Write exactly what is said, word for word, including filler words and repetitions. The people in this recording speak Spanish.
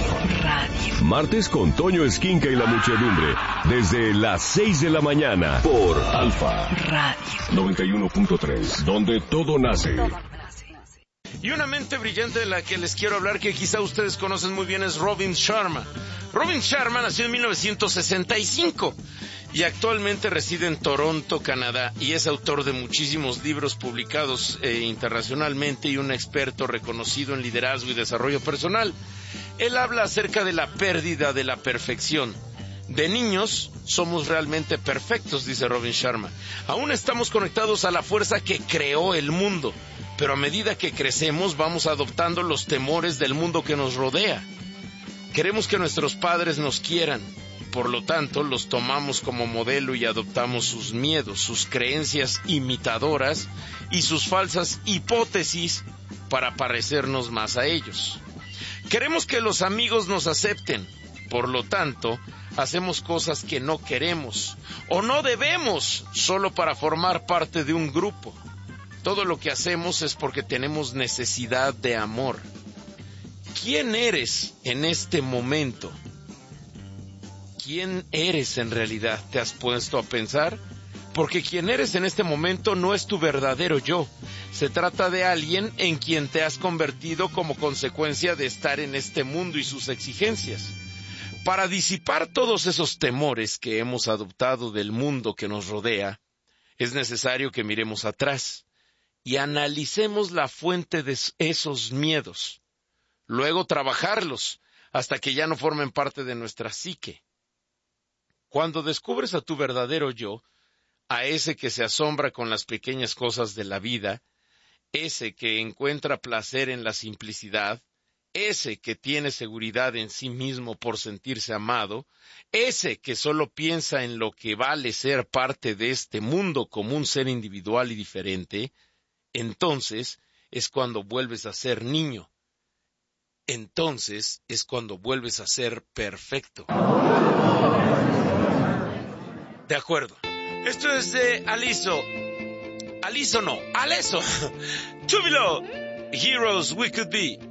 Alfa Radio. Martes con Toño Esquinca y la muchedumbre. Desde las seis de la mañana. Por Alfa Radio noventa y uno punto tres. Donde todo nace. Y una mente brillante de la que les quiero hablar, que quizá ustedes conocen muy bien, es Robin Sharma. Robin Sharma nació en mil novecientos sesenta y cinco y actualmente reside en Toronto, Canadá, y es autor de muchísimos libros publicados eh, internacionalmente y un experto reconocido en liderazgo y desarrollo personal. Él habla acerca de la pérdida de la perfección. De niños somos realmente perfectos, dice Robin Sharma. Aún estamos conectados a la fuerza que creó el mundo, pero a medida que crecemos vamos adoptando los temores del mundo que nos rodea. Queremos que nuestros padres nos quieran, por lo tanto los tomamos como modelo y adoptamos sus miedos, sus creencias imitadoras y sus falsas hipótesis para parecernos más a ellos. Queremos que los amigos nos acepten, por lo tanto hacemos cosas que no queremos o no debemos solo para formar parte de un grupo. Todo lo que hacemos es porque tenemos necesidad de amor. ¿Quién eres en este momento? ¿Quién eres en realidad? ¿Te has puesto a pensar? Porque quien eres en este momento no es tu verdadero yo. Se trata de alguien en quien te has convertido como consecuencia de estar en este mundo y sus exigencias. Para disipar todos esos temores que hemos adoptado del mundo que nos rodea, es necesario que miremos atrás y analicemos la fuente de esos miedos. Luego trabajarlos hasta que ya no formen parte de nuestra psique. Cuando descubres a tu verdadero yo, a ese que se asombra con las pequeñas cosas de la vida, ese que encuentra placer en la simplicidad, ese que tiene seguridad en sí mismo por sentirse amado, ese que solo piensa en lo que vale ser parte de este mundo como un ser individual y diferente, entonces es cuando vuelves a ser niño. Entonces es cuando vuelves a ser perfecto. De acuerdo. Esto es de Aliso. Aliso no, Alesso. Júbilo. Heroes we could be.